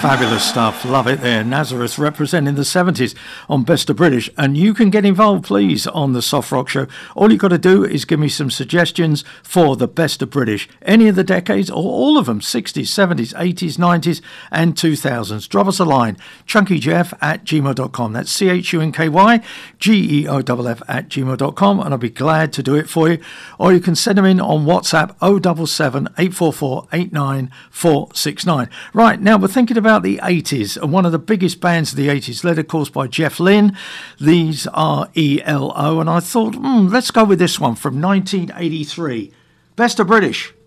Fabulous stuff. Love it there. Nazareth representing the 70s on Best of British. And you can get involved, please, on the Soft Rock Show. All you've got to do is give me some suggestions for the Best of British. Any of the decades or all of them, 60s, 70s, 80s, 90s and 2000s. Drop us a line, chunkyjeff@gmail.com. That's CHUNKYGEOFF@gmail.com. And I'll be glad to do it for you. Or you can send them in on WhatsApp 077 844 89469. Right, now we're thinking about the 80s, and one of the biggest bands of the 80s, led of course by Jeff Lynne. These are ELO, and I thought, let's go with this one from 1983. Best of British.